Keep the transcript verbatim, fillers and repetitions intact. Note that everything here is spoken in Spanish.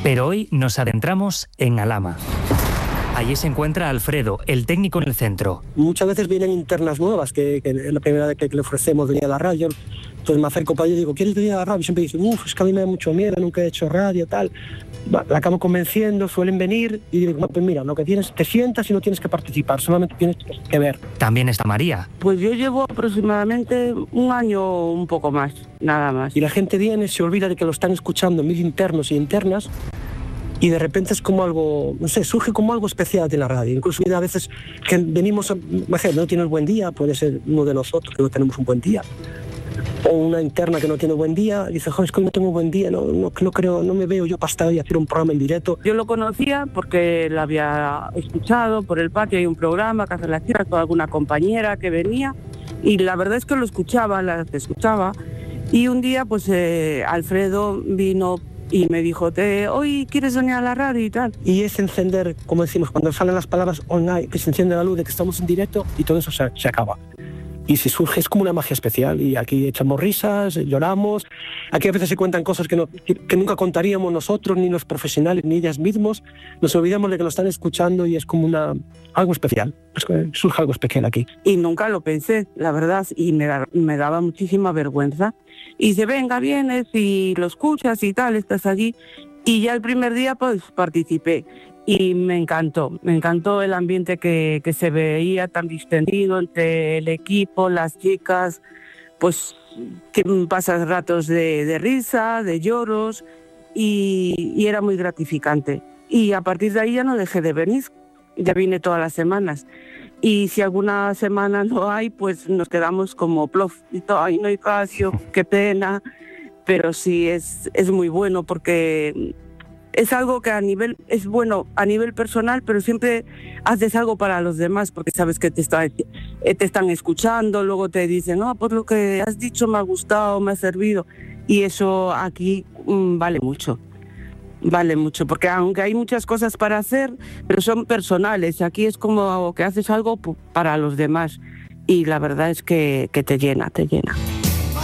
Pero hoy nos adentramos en Alhama. Allí se encuentra Alfredo, el técnico en el centro. Muchas veces vienen internas nuevas, que, que es la primera vez que le ofrecemos venir a la radio. Entonces me acerco para ellos y digo, ¿quieres venir a la radio? Y siempre dicen, uff, es que a mí me da mucho miedo, nunca he hecho radio, tal. La acabo convenciendo, suelen venir y digo, pues mira, lo que tienes, te sientas y no tienes que participar, solamente tienes que ver. También está María. Pues yo llevo aproximadamente un año, un poco más, nada más. Y la gente viene, se olvida de que lo están escuchando mil internos y internas, y de repente es como algo, no sé, surge como algo especial de la radio. Incluso a veces que venimos, a, no tienes buen día, puede ser uno de nosotros que no tenemos un buen día, o una interna que no tiene buen día, y dice, joder, es que hoy no tengo buen día, no, no, no creo, no me veo yo para estar hoy a hacer un programa en directo. Yo lo conocía porque lo había escuchado por el patio, hay un programa que hace la tierra con alguna compañera que venía, y la verdad es que lo escuchaba, la escuchaba, y un día pues eh, Alfredo vino y me dijo, ¿Te, hoy quieres venir a la radio y tal? Y es encender, como decimos, cuando salen las palabras online, que se enciende la luz de que estamos en directo y todo eso se, se acaba. Y si surge, es como una magia especial. Y aquí echamos risas, lloramos. Aquí a veces se cuentan cosas que, no, que, que nunca contaríamos nosotros, ni los profesionales, ni ellas mismos. Nos olvidamos de que lo están escuchando y es como una, algo especial. Es que surge algo especial aquí. Y nunca lo pensé, la verdad, y me, me daba muchísima vergüenza. Y dice, venga, vienes y lo escuchas y tal, estás allí. Y ya el primer día pues participé. Y me encantó, me encantó el ambiente que, que se veía tan distendido entre el equipo, las chicas, pues que pasas ratos de, de risa, de lloros, y, y era muy gratificante. Y a partir de ahí ya no dejé de venir, ya vine todas las semanas. Y si alguna semana no hay, pues nos quedamos como plof, ay, no hay Casio, qué pena, pero sí es, es muy bueno porque es algo que a nivel, es bueno a nivel personal, pero siempre haces algo para los demás porque sabes que te, está, te están escuchando, luego te dicen, no, pues lo que has dicho me ha gustado, me ha servido, y eso aquí mmm, vale mucho, vale mucho, porque aunque hay muchas cosas para hacer, pero son personales, aquí es como que haces algo para los demás y la verdad es que, que te llena, te llena.